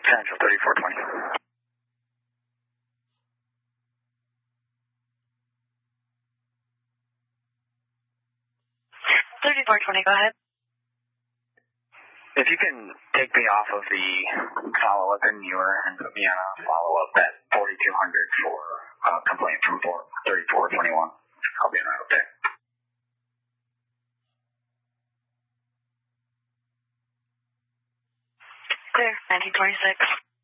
Central 3420. 3420, go ahead. If you can take me off of the follow-up in Muir and put me on a follow-up at 4200 for complaint from 3421, I'll be on right up there. Clear, 1926.